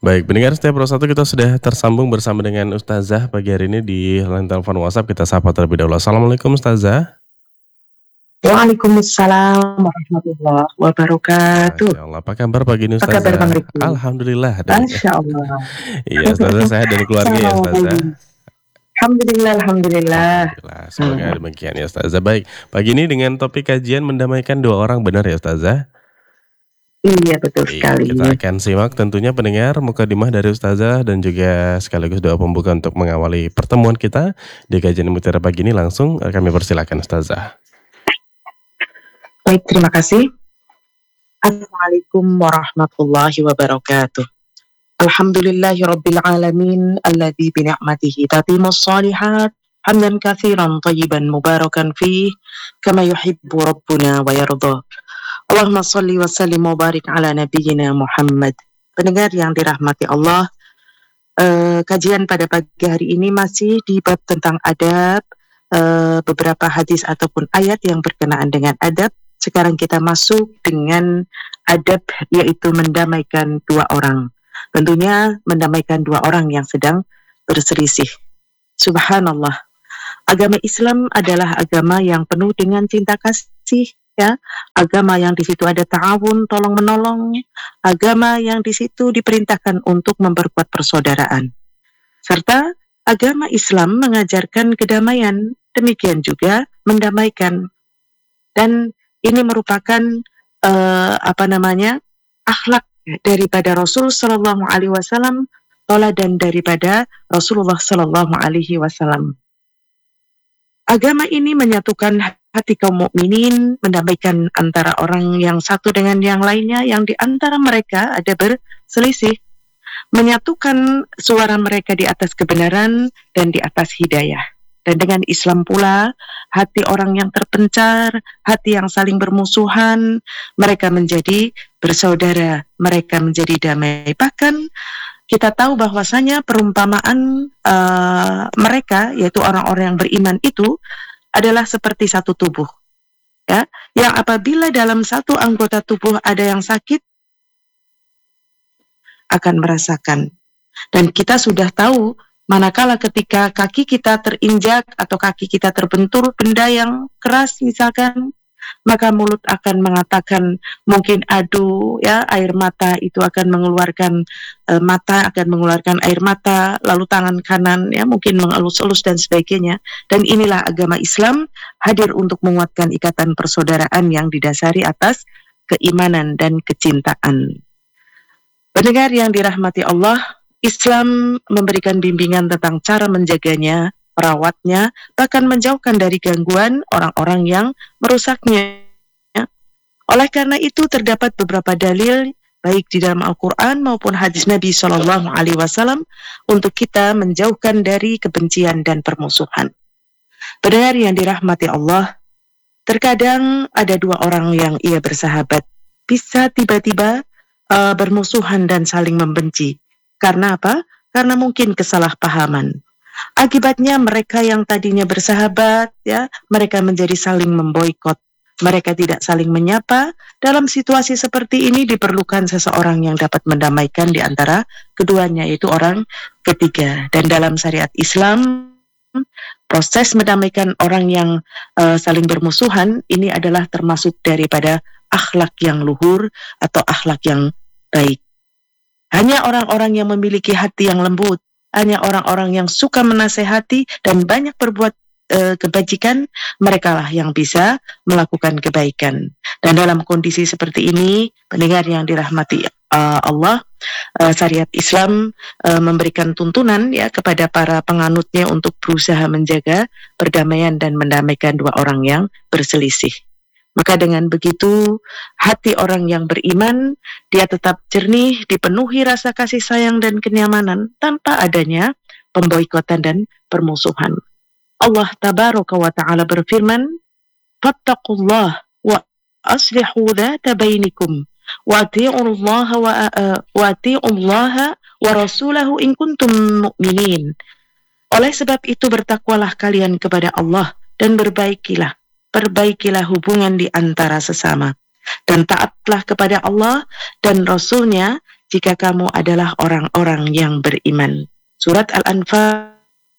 Baik, pendengar setiap Pro 1 kita sudah tersambung bersama dengan Ustazah pagi hari ini di line telepon WhatsApp. Kita sapa terlebih dahulu. Assalamualaikum Ustazah. Waalaikumsalam warahmatullahi wabarakatuh. Masya Allah, apa kabar pagi ini Apa kabar Bang Ustazah? Riki? Alhamdulillah. Masya Allah. Iya, Ustazah sehat dan keluarga ya Ustazah? Alhamdulillah. Alhamdulillah, semoga demikian ya Ustazah. Baik, pagi ini dengan topik kajian mendamaikan dua orang, benar ya Ustazah? Iya, betul Iya, sekali. kita akan simak tentunya pendengar mukadimah dari Ustazah dan juga sekaligus doa pembuka untuk mengawali pertemuan kita di kajian mutiara pagi ini. Langsung kami persilakan Ustazah. Baik, terima kasih. Assalamualaikum warahmatullahi wabarakatuh. Alhamdulillahi rabbil alamin alladzi bi ni'matihi tatimmus shalihat hamdan katsiran thayyiban mubarakan fih kama yuhibbu rabbuna wa yarda. Allahumma shalli wa sallim wa barik ala nabiyyina Muhammad. Pendengar yang dirahmati Allah, kajian pada pagi hari ini masih di bab tentang adab, beberapa hadis ataupun ayat yang berkenaan dengan adab. Sekarang kita masuk dengan adab, yaitu mendamaikan dua orang. Tentunya mendamaikan dua orang yang sedang berselisih. Subhanallah. Agama Islam adalah agama yang penuh dengan cinta kasih, ya. Agama yang di situ ada ta'awun, tolong menolong. Agama yang di situ diperintahkan untuk memperkuat persaudaraan. Serta agama Islam mengajarkan kedamaian, demikian juga mendamaikan. Dan ini merupakan akhlak daripada Rasul Sallallahu Alaihi Wasallam, toladan daripada Rasulullah Sallallahu Alaihi Wasallam. Agama ini menyatukan hati kaum mukminin, mendamaikan antara orang yang satu dengan yang lainnya, yang di antara mereka ada berselisih, menyatukan suara mereka di atas kebenaran dan di atas hidayah. Dan dengan Islam pula, hati orang yang terpencar, hati yang saling bermusuhan, mereka menjadi bersaudara, mereka menjadi damai. Bahkan kita tahu bahwasanya perumpamaan mereka, yaitu orang-orang yang beriman itu, adalah seperti satu tubuh, ya, yang apabila dalam satu anggota tubuh ada yang sakit, akan merasakan. Dan kita sudah tahu, manakala ketika kaki kita terinjak atau kaki kita terbentur benda yang keras misalkan, maka mulut akan mengatakan mungkin aduh, ya, air mata itu akan mengeluarkan mata akan mengeluarkan air mata, lalu tangan kanan ya mungkin mengelus-elus dan sebagainya. Dan inilah agama Islam hadir untuk menguatkan ikatan persaudaraan yang didasari atas keimanan dan kecintaan. Pendengar yang dirahmati Allah, Islam memberikan bimbingan tentang cara menjaganya, merawatnya, bahkan menjauhkan dari gangguan orang-orang yang merusaknya. Oleh karena itu terdapat beberapa dalil baik di dalam Al-Quran maupun hadis Nabi Shallallahu Alaihi Wasallam untuk kita menjauhkan dari kebencian dan permusuhan. Pendengar yang dirahmati Allah, terkadang ada dua orang yang ia bersahabat bisa tiba-tiba bermusuhan dan saling membenci. Karena apa? Karena mungkin kesalahpahaman. Akibatnya mereka yang tadinya bersahabat, ya, mereka menjadi saling memboikot. Mereka tidak saling menyapa. Dalam situasi seperti ini diperlukan seseorang yang dapat mendamaikan di antara keduanya, yaitu orang ketiga. Dan dalam syariat Islam, proses mendamaikan orang yang saling bermusuhan ini adalah termasuk daripada akhlak yang luhur atau akhlak yang baik. Hanya orang-orang yang memiliki hati yang lembut, hanya orang-orang yang suka menasehati dan banyak berbuat kebajikan, merekalah yang bisa melakukan kebaikan. Dan dalam kondisi seperti ini, pendengar yang dirahmati Allah, syariat Islam memberikan tuntunan ya kepada para penganutnya untuk berusaha menjaga perdamaian dan mendamaikan dua orang yang berselisih. Maka dengan begitu, hati orang yang beriman, dia tetap jernih, dipenuhi rasa kasih sayang dan kenyamanan, tanpa adanya pemboikotan dan permusuhan. Allah Tabaraka wa Ta'ala berfirman, Fattaqullah wa aslihu dhata bainikum, wa ati'ullaha wa rasulahu in kuntum mu'minin. Oleh sebab itu bertakwalah kalian kepada Allah dan perbaikilah hubungan di antara sesama. Dan taatlah kepada Allah dan Rasul-Nya jika kamu adalah orang-orang yang beriman. Surat Al-Anfal.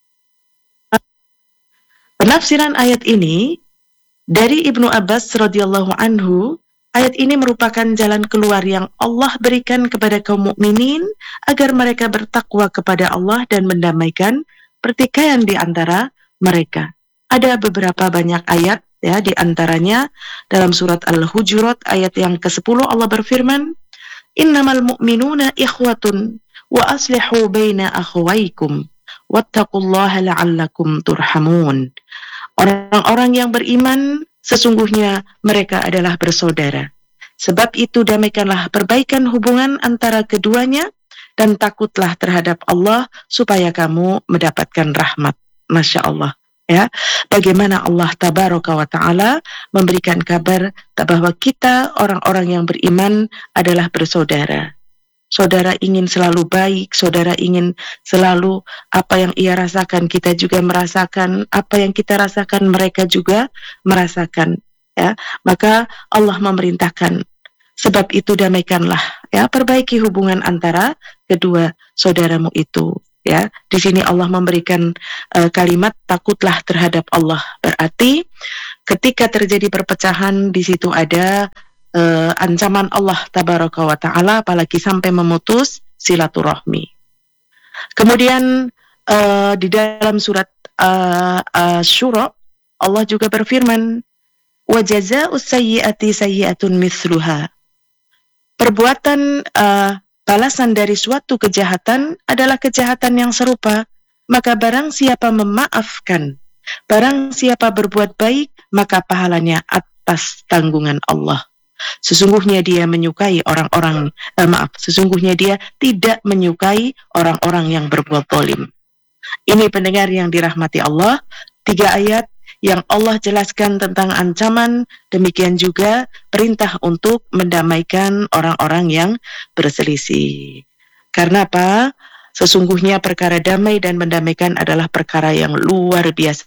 Penafsiran ayat ini dari Ibnu Abbas radhiyallahu anhu, ayat ini merupakan jalan keluar yang Allah berikan kepada kaum mukminin agar mereka bertakwa kepada Allah dan mendamaikan pertikaian di antara mereka. Ada beberapa banyak ayat ya, di antaranya dalam surat Al-Hujurat ayat yang ke-10 Allah berfirman, "Innamal mu'minuna ikhwatun wa aslihu baina akhwaykum wattaqullaha la'allakum turhamun." Orang-orang yang beriman sesungguhnya mereka adalah bersaudara. Sebab itu damaikanlah perbaikan hubungan antara keduanya dan takutlah terhadap Allah supaya kamu mendapatkan rahmat. Masya Allah. Ya, bagaimana Allah tabaraka wa ta'ala memberikan kabar bahwa kita orang-orang yang beriman adalah bersaudara. Saudara ingin selalu baik, saudara ingin selalu apa yang ia rasakan kita juga merasakan, apa yang kita rasakan mereka juga merasakan, ya. Maka Allah memerintahkan, sebab itu damaikanlah, ya, perbaiki hubungan antara kedua saudaramu itu, ya. Di sini Allah memberikan kalimat takutlah terhadap Allah. Berarti ketika terjadi perpecahan di situ ada ancaman Allah tabaraka wa ta'ala, apalagi sampai memutus silaturahmi. Kemudian di dalam surat Syura Allah juga berfirman, wa jazaa'us sayyi'ati sayyi'atun mithluha. Perbuatan balasan dari suatu kejahatan adalah kejahatan yang serupa. Maka barang siapa memaafkan, barang siapa berbuat baik, maka pahalanya atas tanggungan Allah. Sesungguhnya dia menyukai sesungguhnya dia tidak menyukai orang-orang yang berbuat zalim. Ini pendengar yang dirahmati Allah, 3 ayat yang Allah jelaskan tentang ancaman, demikian juga perintah untuk mendamaikan orang-orang yang berselisih. Karena apa? Sesungguhnya perkara damai dan mendamaikan adalah perkara yang luar biasa.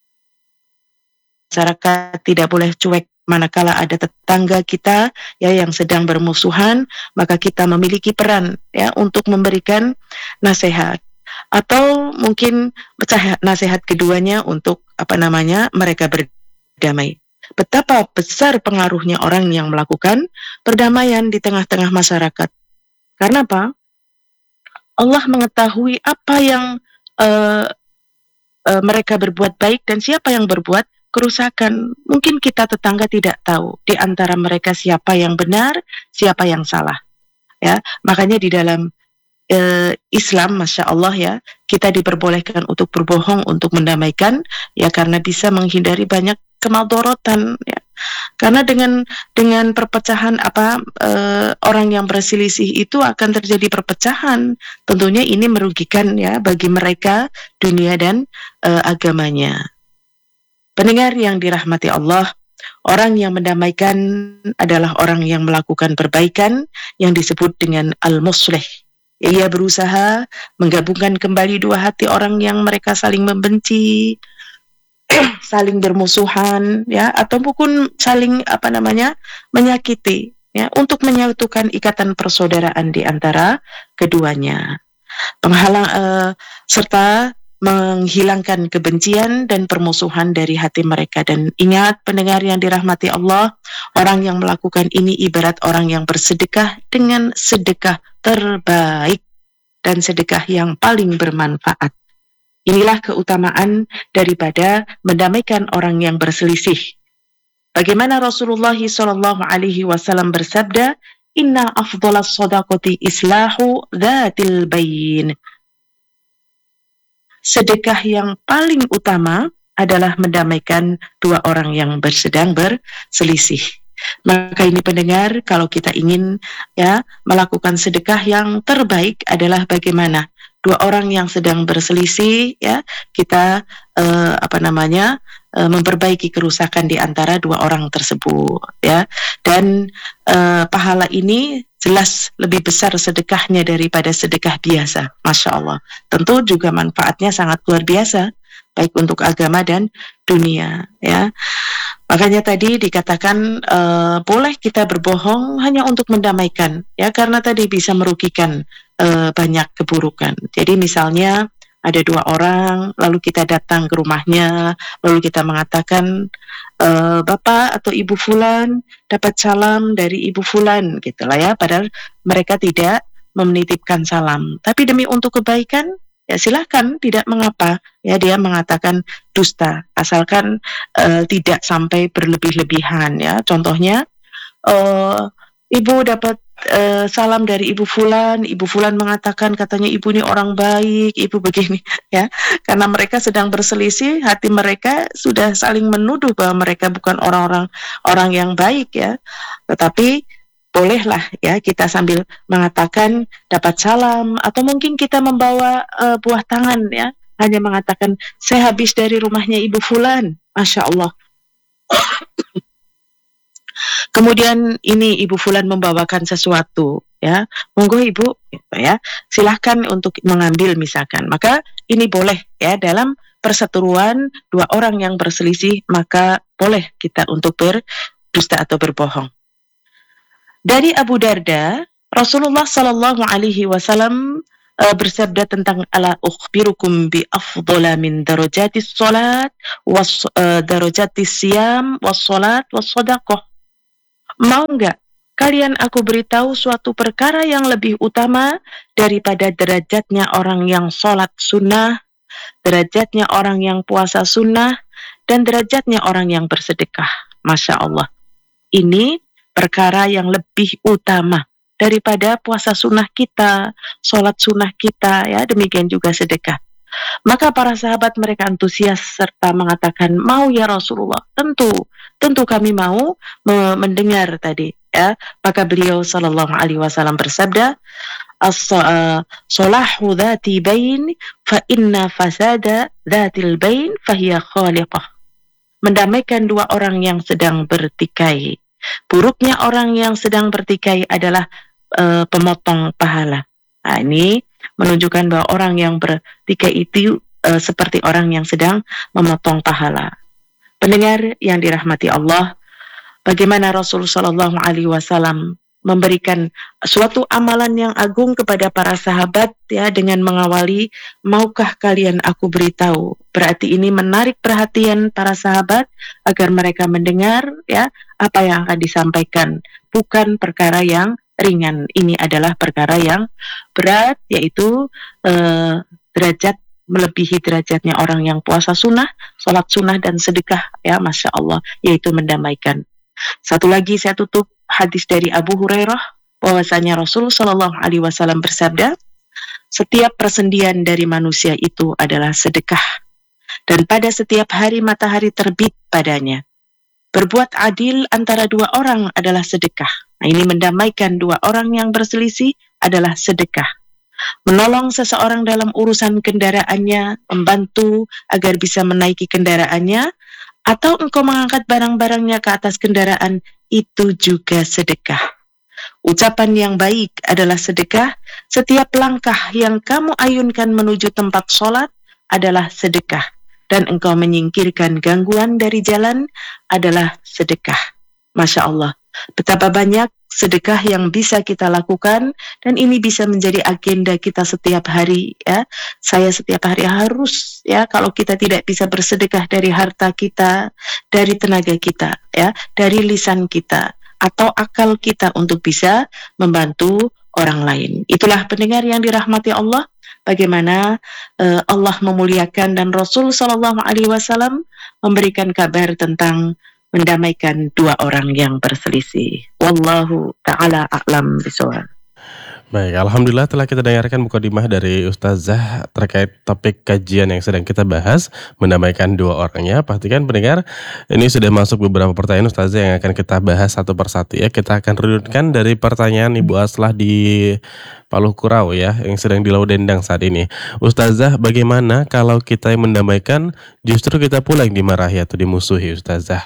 Masyarakat tidak boleh cuek manakala ada tetangga kita ya yang sedang bermusuhan, maka kita memiliki peran ya untuk memberikan nasihat atau mungkin nasihat keduanya untuk mereka berdamai. Betapa besar pengaruhnya orang yang melakukan perdamaian di tengah-tengah masyarakat. Karena apa? Allah mengetahui apa yang mereka berbuat baik dan siapa yang berbuat kerusakan. Mungkin kita tetangga tidak tahu di antara mereka siapa yang benar, siapa yang salah. Ya, makanya di dalam Islam, masya Allah ya, kita diperbolehkan untuk berbohong untuk mendamaikan, ya karena bisa menghindari banyak kemadorotan. Ya. Karena dengan perpecahan orang yang berselisih itu akan terjadi perpecahan. Tentunya ini merugikan ya bagi mereka dunia dan agamanya. Pendengar yang dirahmati Allah, orang yang mendamaikan adalah orang yang melakukan perbaikan yang disebut dengan al-muslih. Ia berusaha menggabungkan kembali dua hati orang yang mereka saling membenci, saling bermusuhan, ya, ataupun saling menyakiti, ya, untuk menyatukan ikatan persaudaraan di antara keduanya. Serta menghilangkan kebencian dan permusuhan dari hati mereka. Dan ingat pendengar yang dirahmati Allah, orang yang melakukan ini ibarat orang yang bersedekah dengan sedekah terbaik dan sedekah yang paling bermanfaat. Inilah keutamaan daripada mendamaikan orang yang berselisih. Bagaimana Rasulullah SAW bersabda, Inna afdalas sadaqati islahu dhatil bayin. Sedekah yang paling utama adalah mendamaikan dua orang yang sedang berselisih. Maka ini pendengar, kalau kita ingin ya melakukan sedekah yang terbaik adalah bagaimana dua orang yang sedang berselisih ya kita memperbaiki kerusakan di antara dua orang tersebut ya. Dan pahala ini jelas lebih besar sedekahnya daripada sedekah biasa. Masya Allah. Tentu juga manfaatnya sangat luar biasa. baik untuk agama dan dunia, ya. Makanya tadi dikatakan boleh kita berbohong hanya untuk mendamaikan, ya, karena tadi bisa merugikan banyak keburukan. Jadi misalnya ada 2 orang, lalu kita datang ke rumahnya, lalu kita mengatakan, "Bapak atau Ibu Fulan dapat salam dari Ibu Fulan," gitulah ya, padahal mereka tidak menitipkan salam. Tapi demi untuk kebaikan, ya silahkan, tidak mengapa, ya dia mengatakan dusta, asalkan tidak sampai berlebih-lebihan, ya. Contohnya, Ibu dapat salam dari Ibu Fulan mengatakan katanya Ibu ini orang baik, Ibu begini, ya. Karena mereka sedang berselisih, hati mereka sudah saling menuduh bahwa mereka bukan orang yang baik, ya. Tetapi bolehlah, ya, kita sambil mengatakan dapat salam, atau mungkin kita membawa buah tangan, ya, hanya mengatakan, "Saya habis dari rumahnya Ibu Fulan." Masya Allah. Kemudian ini Ibu Fulan membawakan sesuatu, ya, monggo Ibu, gitu ya. Silahkan untuk mengambil misalkan. Maka ini boleh, ya, dalam perseteruan 2 orang yang berselisih, maka boleh kita untuk berdusta atau berbohong. Dari Abu Darda, Rasulullah Shallallahu Alaihi Wasallam bersabda tentang ala ukhbirukum bi afdhala min darajatis salat was darajatis siyam was salat was sadaqah. Mau nggak kalian aku beritahu suatu perkara yang lebih utama daripada derajatnya orang yang sholat sunnah, derajatnya orang yang puasa sunnah, dan derajatnya orang yang bersedekah. Masya Allah. Ini perkara yang lebih utama daripada puasa sunnah kita, sholat sunnah kita, ya, demikian juga sedekah. Maka para sahabat mereka antusias serta mengatakan, mau ya Rasulullah, tentu kami mau mendengar tadi, ya. Maka beliau sallallahu alaihi wasallam bersabda, "As-salahu dzati bain fa inna fasada dzatil bain fahiya khaliqah." Mendamaikan 2 orang yang sedang bertikai. Buruknya orang yang sedang bertikai adalah pemotong pahala. Nah, ini menunjukkan bahwa orang yang bertikai itu seperti orang yang sedang memotong pahala. Pendengar yang dirahmati Allah, bagaimana Rasulullah Shallallahu Alaihi Wasallam memberikan suatu amalan yang agung kepada para sahabat, ya, dengan mengawali, maukah kalian aku beritahu. Berarti ini menarik perhatian para sahabat agar mereka mendengar, ya, apa yang akan disampaikan. Bukan perkara yang ringan, ini adalah perkara yang berat, yaitu derajat melebihi derajatnya orang yang puasa sunnah, sholat sunnah, dan sedekah, ya, Masya Allah, yaitu mendamaikan. Satu lagi saya tutup hadis dari Abu Hurairah, bahwasanya Rasul Shallallahu Alaihi Wasallam bersabda, setiap persendian dari manusia itu adalah sedekah, dan pada setiap hari matahari terbit padanya. Berbuat adil antara 2 orang adalah sedekah. Nah, ini mendamaikan 2 orang yang berselisih adalah sedekah. Menolong seseorang dalam urusan kendaraannya, membantu agar bisa menaiki kendaraannya, atau engkau mengangkat barang-barangnya ke atas kendaraan, itu juga sedekah. Ucapan yang baik adalah sedekah. Setiap langkah yang kamu ayunkan menuju tempat sholat adalah sedekah. Dan engkau menyingkirkan gangguan dari jalan adalah sedekah. Masya Allah. Betapa banyak sedekah yang bisa kita lakukan, dan ini bisa menjadi agenda kita setiap hari, ya. Saya setiap hari harus, ya, kalau kita tidak bisa bersedekah dari harta kita, dari tenaga kita, ya, dari lisan kita atau akal kita untuk bisa membantu orang lain. Itulah pendengar yang dirahmati Allah, bagaimana Allah memuliakan dan Rasul Shallallahu Alaihi Wasallam memberikan kabar tentang mendamaikan 2 orang yang berselisih. Wallahu ta'ala a'lam bishawab. Baik, alhamdulillah telah kita dengarkan mukadimah dari Ustazah terkait topik kajian yang sedang kita bahas, mendamaikan 2 orangnya. Pastikan pendengar, ini sudah masuk beberapa pertanyaan Ustazah yang akan kita bahas satu persatu, ya. Kita akan runutkan dari pertanyaan Ibu Aslah di Paluh Kurau, ya, yang sedang di Laudendang saat ini. Ustazah, bagaimana kalau kita yang mendamaikan justru kita pula yang dimarahi atau dimusuhi, Ustazah?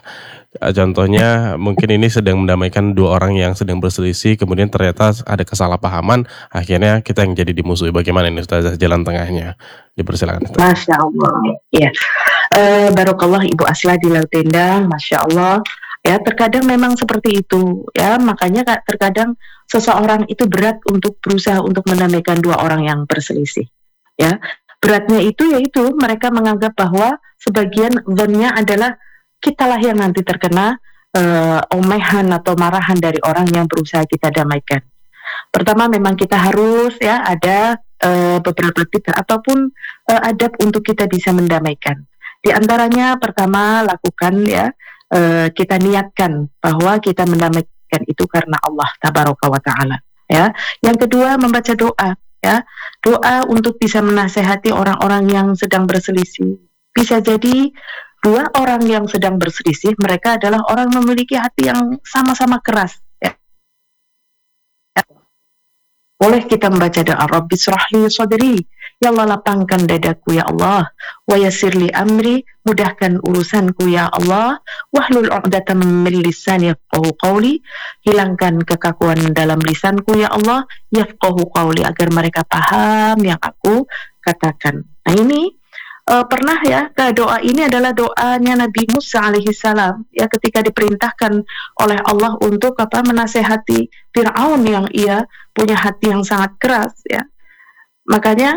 Contohnya mungkin ini sedang mendamaikan 2 orang yang sedang berselisih, kemudian ternyata ada kesalahpahaman, akhirnya kita yang jadi dimusuhi. Bagaimana ini Ustazah jalan tengahnya? Dipersilakan Ustazah. Masya Allah. Ya, barokallah Ibu Asla di Laut Endang, Masya Allah. Ya, terkadang memang seperti itu. Ya, makanya terkadang seseorang itu berat untuk berusaha untuk mendamaikan dua orang yang berselisih. Ya, beratnya itu yaitu mereka menganggap bahwa sebagian zonnya adalah kitalah yang nanti terkena omehan atau marahan dari orang yang berusaha kita damaikan. Pertama memang kita harus ya ada beberapa tips ataupun adab untuk kita bisa mendamaikan. Di antaranya pertama lakukan ya kita niatkan bahwa kita mendamaikan itu karena Allah tabaraka wa taala ya. Yang kedua membaca doa ya. Doa untuk bisa menasehati orang-orang yang sedang berselisih. Bisa jadi dua orang yang sedang berselisih mereka adalah orang memiliki hati yang sama-sama keras. Boleh kita membaca doa Rabbi shrahli sadri, ya Allah lapangkan dadaku ya Allah, wa yassirli amri, mudahkan urusanku ya Allah, wahlul 'uqdatam min lisani yafqahu qawli, hilangkan kekakuan dalam lisanku ya Allah, yafqahu qawli, agar mereka paham yang aku katakan. Nah ini pernah ya, doa ini adalah doanya Nabi Musa alaihi salam ya ketika diperintahkan oleh Allah untuk menasehati Fir'aun yang ia punya hati yang sangat keras ya. Makanya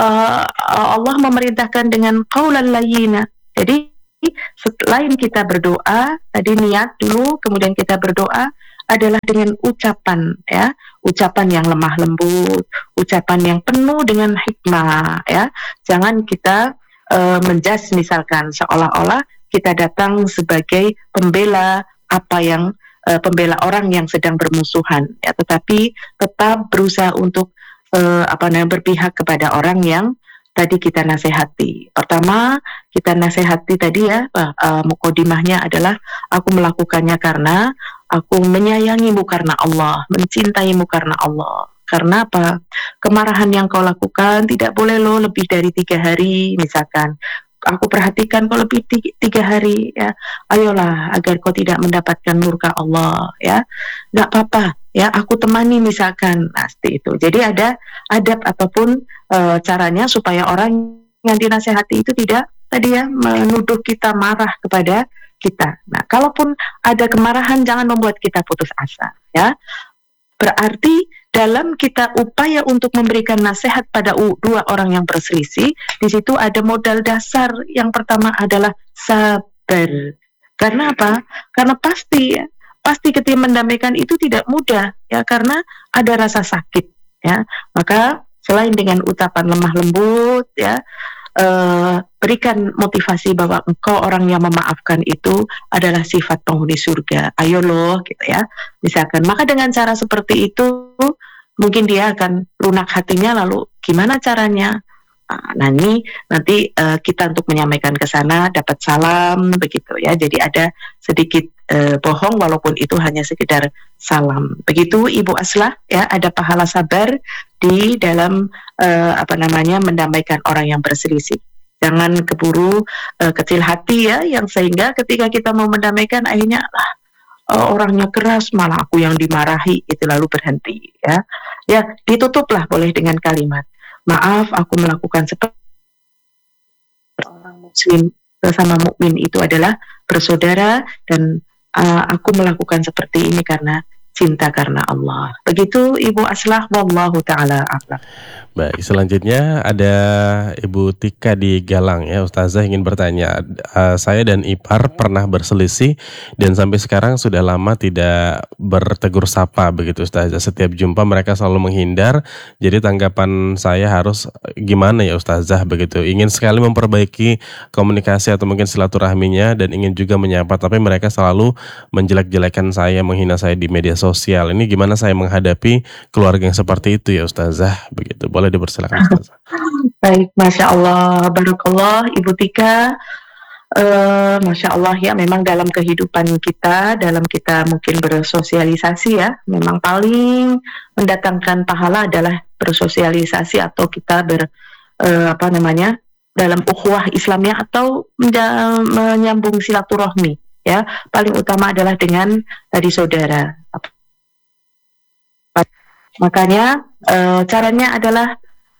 Allah memerintahkan dengan qaulan layyina. Jadi selain kita berdoa, tadi niat dulu kemudian kita berdoa adalah dengan ucapan ya, ucapan yang lemah lembut, ucapan yang penuh dengan hikmah ya. Jangan kita menjudge misalkan seolah-olah kita datang sebagai pembela pembela orang yang sedang bermusuhan ya, tetapi tetap berusaha untuk berpihak kepada orang yang tadi kita nasihati. Pertama kita nasihati tadi ya, mukodimahnya adalah aku melakukannya karena aku menyayangimu karena Allah, mencintaimu karena Allah. Karena apa? Kemarahan yang kau lakukan tidak boleh loh lebih dari 3 hari misalkan. Aku perhatikan kau lebih 3 hari ya. Ayolah agar kau tidak mendapatkan murka Allah ya. Gak apa-apa ya, aku temani misalkan. Nah seperti itu. Jadi ada adab ataupun caranya supaya orang yang dinasehati itu tidak tadi ya menuduh kita marah kepada kita. Nah kalaupun ada kemarahan jangan membuat kita putus asa ya. Berarti dalam kita upaya untuk memberikan nasihat pada dua orang yang berselisih, di situ ada modal dasar. Yang pertama adalah sabar. Karena apa? Karena pasti ketika mendamaikan itu tidak mudah ya, karena ada rasa sakit ya. Maka selain dengan ucapan lemah lembut ya, berikan motivasi bahwa engkau orang yang memaafkan itu adalah sifat penghuni surga. Ayo loh gitu ya. Misalkan, maka dengan cara seperti itu mungkin dia akan lunak hatinya. Lalu gimana caranya? Nah ini nanti kita untuk menyampaikan ke sana dapat salam begitu ya. Jadi ada sedikit bohong walaupun itu hanya sekedar salam. Begitu Ibu Aslah ya, ada pahala sabar di dalam mendamaikan orang yang berselisih. Jangan keburu kecil hati ya, yang sehingga ketika kita mau mendamaikan akhirnya orangnya keras malah aku yang dimarahi, itu lalu berhenti ya. Ya ditutuplah boleh dengan kalimat maaf, aku melakukan seperti orang muslim bersama mukmin itu adalah bersaudara dan aku melakukan seperti ini karena cinta karena Allah. Begitu Ibu Aslah, wallahu taala a'lam. Baik, selanjutnya ada Ibu Tika di Galang ya, Ustazah ingin bertanya, saya dan ipar pernah berselisih dan sampai sekarang sudah lama tidak bertegur sapa begitu Ustazah. Setiap jumpa mereka selalu menghindar, jadi tanggapan saya harus gimana ya Ustazah begitu. Ingin sekali memperbaiki komunikasi atau mungkin silaturahminya dan ingin juga menyapa, tapi mereka selalu menjelek-jelekan saya, menghina saya di media sosial. Ini gimana saya menghadapi keluarga yang seperti itu ya Ustazah begitu. Boleh dipersilakan Ustazah. Baik, Masya Allah, Barakallah Ibu Tika. Masya Allah ya, memang dalam kehidupan kita, dalam kita mungkin bersosialisasi ya, memang paling mendatangkan pahala adalah bersosialisasi atau kita dalam ukhuwah Islamnya atau menyambung silaturahmi ya. Paling utama adalah dengan tadi saudara. Makanya caranya adalah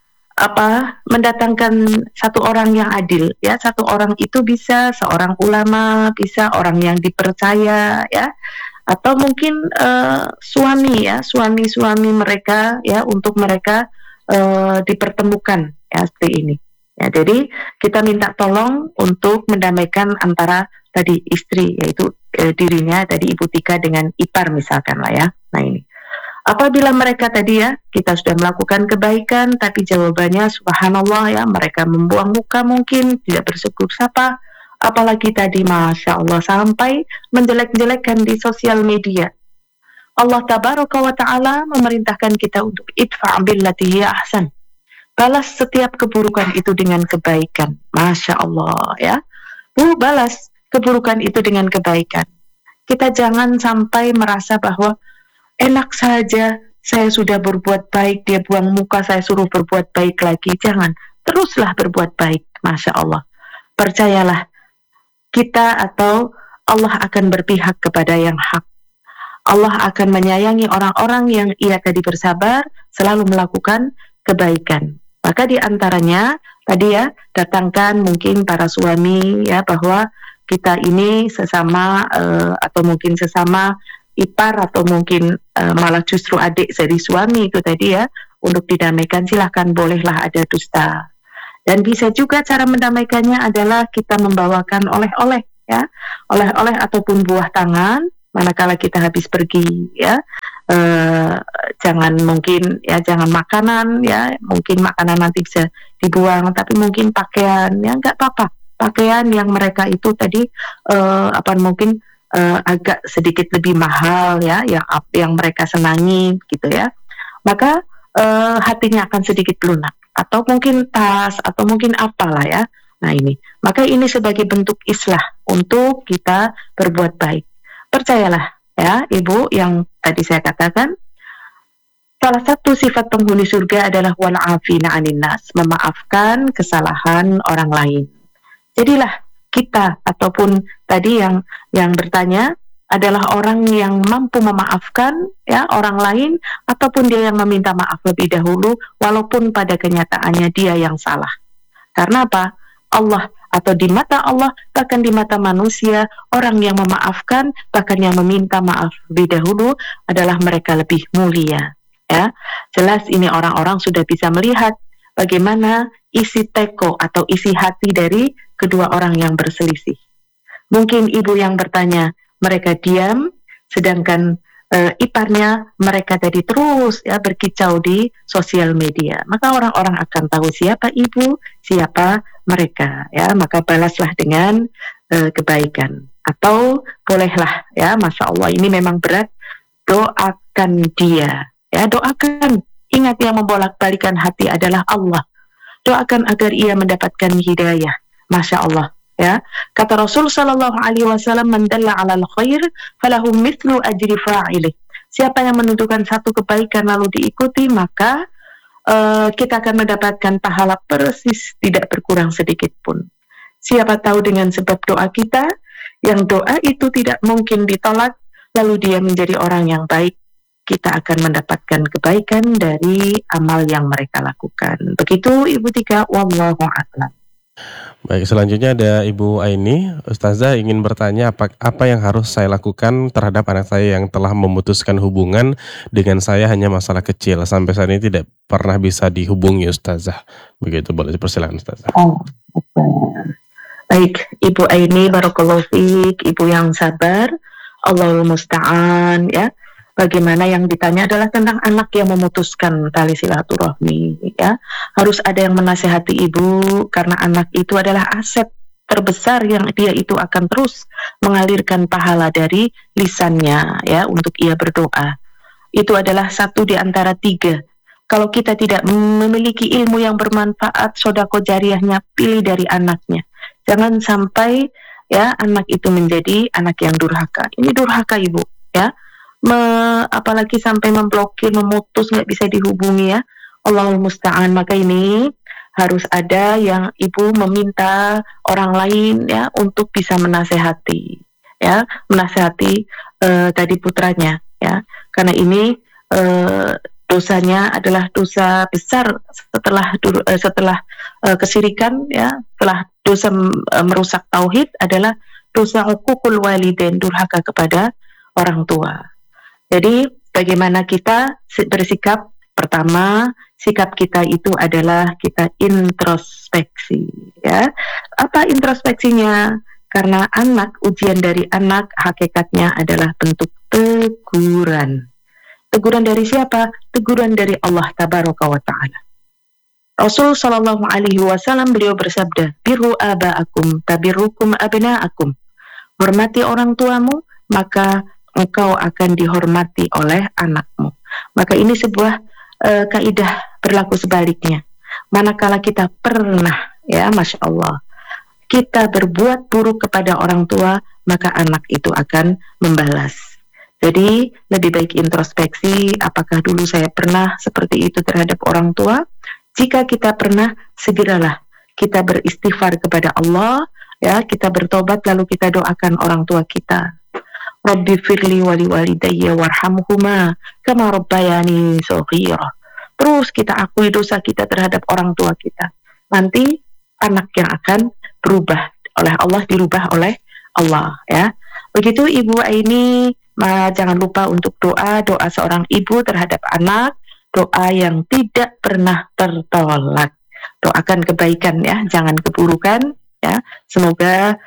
mendatangkan satu orang yang adil, ya. Satu orang itu bisa seorang ulama, bisa orang yang dipercaya, ya, atau mungkin suami, ya, suami-suami mereka, ya, untuk mereka dipertemukan, ya, seperti ini. Ya, jadi kita minta tolong untuk mendamaikan antara tadi istri, yaitu dirinya tadi Ibu Tika dengan ipar misalkan lah, ya. Nah ini. Apabila mereka tadi, ya, kita sudah melakukan kebaikan, tapi jawabannya subhanallah, ya, mereka membuang muka mungkin, tidak bersyukur sapa, apalagi tadi Masya Allah sampai menjelek-jelekkan di sosial media. Allah tabaraka wa ta'ala memerintahkan kita untuk idfa' billati hiya ahsan. Balas setiap keburukan itu dengan kebaikan. Masya Allah, ya. Balas keburukan itu dengan kebaikan. Kita jangan sampai merasa bahwa enak saja, saya sudah berbuat baik, dia buang muka, saya suruh berbuat baik lagi. Jangan, teruslah berbuat baik, Masya Allah. Percayalah, kita atau Allah akan berpihak kepada yang hak. Allah akan menyayangi orang-orang yang ia tadi bersabar, selalu melakukan kebaikan. Maka di antaranya, tadi, ya, datangkan mungkin para suami, ya, bahwa kita ini sesama, atau mungkin sesama ipar atau mungkin malah justru adik dari suami itu tadi, ya, untuk didamaikan silahkan, bolehlah ada dusta. Dan bisa juga cara mendamaikannya adalah kita membawakan oleh-oleh, ya, oleh-oleh ataupun buah tangan manakala kita habis pergi, ya. Jangan mungkin, ya, jangan makanan, ya, mungkin makanan nanti bisa dibuang, tapi mungkin pakaian, ya, nggak apa-apa, pakaian yang mereka itu tadi mungkin agak sedikit lebih mahal, ya, yang mereka senangi gitu, ya, maka hatinya akan sedikit lunak, atau mungkin tas, atau mungkin apalah, ya. Nah ini, maka ini sebagai bentuk islah untuk kita berbuat baik. Percayalah, ya, Ibu, yang tadi saya katakan, salah satu sifat penghuni surga adalah wal afina 'anil nas, memaafkan kesalahan orang lain. Jadilah kita ataupun tadi yang bertanya adalah orang yang mampu memaafkan, ya, orang lain, ataupun dia yang meminta maaf lebih dahulu walaupun pada kenyataannya dia yang salah. Karena apa? Allah, atau di mata Allah, bahkan di mata manusia, orang yang memaafkan, bahkan yang meminta maaf lebih dahulu adalah mereka lebih mulia, ya. Jelas ini orang-orang sudah bisa melihat bagaimana isi teko atau isi hati dari kedua orang yang berselisih. Mungkin ibu yang bertanya, mereka diam, sedangkan iparnya mereka tadi terus, ya, berkicau di sosial media. Maka orang-orang akan tahu siapa ibu, siapa mereka, ya. Maka balaslah dengan kebaikan. Atau bolehlah, ya, Masya Allah ini memang berat, doakan dia, ya, doakan. Ingat, yang membolak-balikan hati adalah Allah. Doakan agar ia mendapatkan hidayah. Masya Allah, ya. Kata Rasul sallallahu alaihi wasallam, "Man dalla 'alal khair falahu mithlu ajri fa'ilih." Siapa yang menunjukkan satu kebaikan lalu diikuti, maka kita akan mendapatkan pahala persis, tidak berkurang sedikit pun. Siapa tahu dengan sebab doa kita, yang doa itu tidak mungkin ditolak, lalu dia menjadi orang yang baik, kita akan mendapatkan kebaikan dari amal yang mereka lakukan. Begitu Ibu Tika, wallahu a'lam. Baik, selanjutnya ada Ibu Aini. Ustazah ingin bertanya, apa yang harus saya lakukan terhadap anak saya yang telah memutuskan hubungan dengan saya hanya masalah kecil, sampai saat ini tidak pernah bisa dihubungi, Ustazah. Begitu, boleh dipersilakan, Ustazah. Oh, baik, Ibu Aini, barakallahu fiik, Ibu yang sabar, Allahul musta'an, ya. Bagaimana yang ditanya adalah tentang anak yang memutuskan tali silaturahmi, ya. Harus ada yang menasihati ibu, karena anak itu adalah aset terbesar yang dia itu akan terus mengalirkan pahala dari lisannya, ya, untuk ia berdoa. Itu adalah satu di antara 3. Kalau kita tidak memiliki ilmu yang bermanfaat, sedekah jariyahnya pilih dari anaknya. Jangan sampai, ya, anak itu menjadi anak yang durhaka. Ini durhaka, Ibu, ya. Apalagi sampai memblokir, memutus, nggak bisa dihubungi, ya. Allahul musta'an. Maka ini harus ada yang ibu meminta orang lain, ya, untuk bisa menasehati. ya, menasihati tadi putranya, ya. Karena ini dosanya adalah dosa besar setelah kesyirikan, ya, setelah dosa merusak tauhid adalah dosa uququl walidain, durhaka kepada orang tua. Jadi bagaimana kita bersikap? Pertama, sikap kita itu adalah kita introspeksi, ya. Apa introspeksinya? Karena ujian dari anak hakikatnya adalah bentuk teguran. Teguran dari siapa? Teguran dari Allah Tabaraka wa Ta'ala. Rasul Shallallahu Alaihi Wasallam beliau bersabda, "Birru aba'akum, tabirrukum abna'akum." Hormati orang tuamu, maka engkau akan dihormati oleh anakmu. Maka ini sebuah kaidah berlaku sebaliknya. Manakala kita pernah, ya, Masya Allah, kita berbuat buruk kepada orang tua, maka anak itu akan membalas. Jadi lebih baik introspeksi, apakah dulu saya pernah seperti itu terhadap orang tua? Jika kita pernah, segeralah kita beristighfar kepada Allah, ya, kita bertobat lalu kita doakan orang tua kita. Rabbi firli wali walidayya warhamhuma kama rabbayani shaghira. Terus kita akui dosa kita terhadap orang tua kita. Nanti anak yang akan berubah oleh Allah, dirubah oleh Allah, ya. Begitu Ibu Aini, jangan lupa untuk doa seorang ibu terhadap anak, doa yang tidak pernah tertolak. Doakan kebaikan, ya, jangan keburukan, ya. Semoga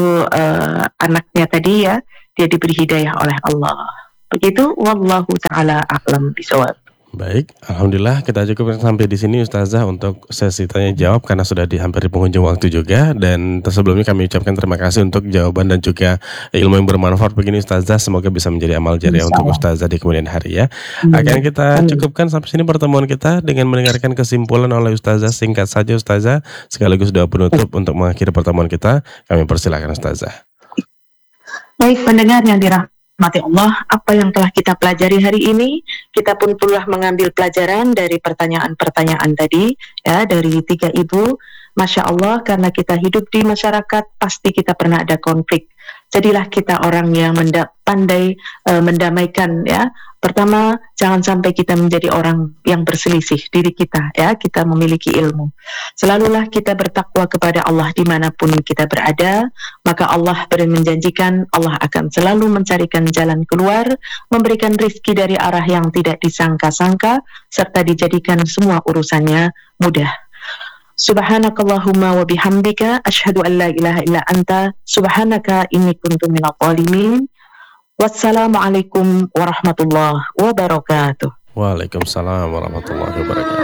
anaknya tadi, ya, dia diberi hidayah oleh Allah. Begitu, wallahu taala a'lam bishawab. Baik, alhamdulillah kita cukup sampai di sini Ustazah untuk sesi tanya jawab karena sudah dihampiri penghujung waktu juga, dan sebelumnya kami ucapkan terima kasih untuk jawaban dan juga ilmu yang bermanfaat begini Ustazah, semoga bisa menjadi amal jariah untuk Ustazah di kemudian hari, ya. Akan kita cukupkan sampai sini pertemuan kita dengan mendengarkan kesimpulan oleh Ustazah. Singkat saja Ustazah, sekaligus doa penutup untuk mengakhiri pertemuan kita. Kami persilakan Ustazah. Baik pendengar yang dirahmati Allah, apa yang telah kita pelajari hari ini, kita pun telah mengambil pelajaran dari pertanyaan-pertanyaan tadi, ya, dari 3 ibu. Masya Allah, karena kita hidup di masyarakat, pasti kita pernah ada konflik. Jadilah kita orang yang pandai mendamaikan, ya. Pertama, jangan sampai kita menjadi orang yang berselisih diri kita, ya. Kita memiliki ilmu. Selalulah kita bertakwa kepada Allah dimanapun kita berada, maka Allah menjanjikan Allah akan selalu mencarikan jalan keluar, memberikan rizki dari arah yang tidak disangka-sangka, serta dijadikan semua urusannya mudah. Subhanakallahumma wa bihamdika asyhadu an la ilaha illa anta subhanaka inni kuntu minadh dhalimin. Wassalamualaikum warahmatullahi wabarakatuh. Waalaikumsalam warahmatullahi wabarakatuh.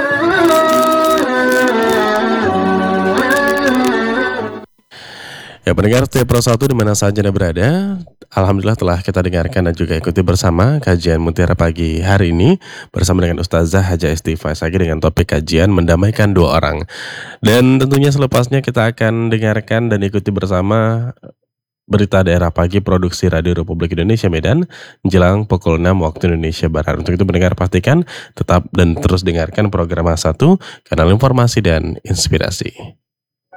Ya pendengar Setia Pro 1 di mana saja Anda berada, alhamdulillah telah kita dengarkan dan juga ikuti bersama kajian Mutiara Pagi hari ini bersama dengan Ustazah Haja Esti Faisagi dengan topik kajian mendamaikan 2 orang. Dan tentunya selepasnya kita akan dengarkan dan ikuti bersama Berita Daerah Pagi Produksi Radio Republik Indonesia Medan menjelang pukul 6 waktu Indonesia Barat. Untuk itu pendengar pastikan tetap dan terus dengarkan program A1, kanal informasi dan inspirasi.